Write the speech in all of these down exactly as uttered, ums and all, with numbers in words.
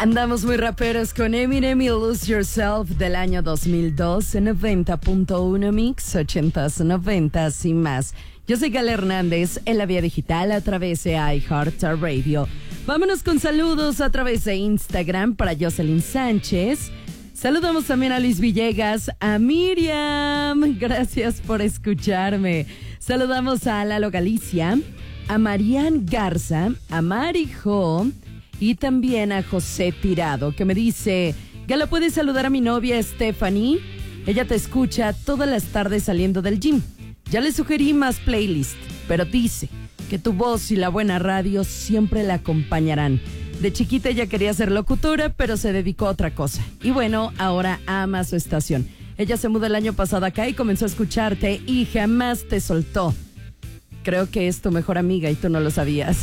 Andamos muy raperos con Eminem y Lose Yourself del año dos mil dos en noventa punto uno Mix, ochentas, noventas y más. Yo soy Gala Hernández en la vía digital a través de iHeartRadio. Vámonos con saludos a través de Instagram para Jocelyn Sánchez. Saludamos también a Luis Villegas, a Miriam, gracias por escucharme. Saludamos a Lalo Galicia, a Marian Garza, a Marijo y también a José Tirado, que me dice: Gala, ¿puedes saludar a mi novia Stephanie? Ella te escucha todas las tardes saliendo del gym. Ya le sugerí más playlist, pero dice que tu voz y la buena radio siempre la acompañarán. De chiquita ella quería ser locutora, pero se dedicó a otra cosa. Y bueno, ahora ama su estación. Ella se mudó el año pasado acá y comenzó a escucharte y jamás te soltó. Creo que es tu mejor amiga y tú no lo sabías.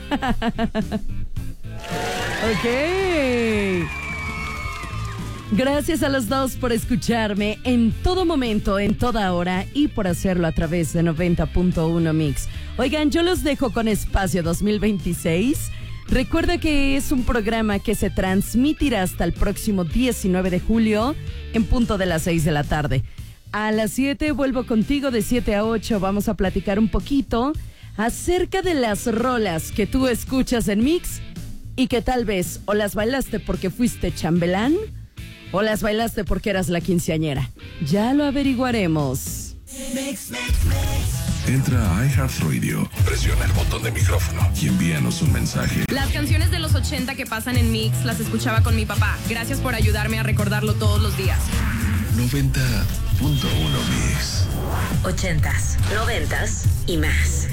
Ok. Gracias a los dos por escucharme en todo momento, en toda hora y por hacerlo a través de noventa punto uno Mix. Oigan, yo los dejo con Espacio dos mil veintiséis. Recuerda que es un programa que se transmitirá hasta el próximo diecinueve de julio en punto de las seis de la tarde. A las siete vuelvo contigo de siete a ocho. Vamos a platicar un poquito acerca de las rolas que tú escuchas en Mix y que tal vez o las bailaste porque fuiste chambelán o las bailaste porque eras la quinceañera. Ya lo averiguaremos. Mix, mix, mix. Entra a iHeartRadio, presiona el botón de micrófono y envíanos un mensaje. Las canciones de los ochenta que pasan en Mix las escuchaba con mi papá. Gracias por ayudarme a recordarlo todos los días. noventa punto uno Mix. Ochentas, noventas y más.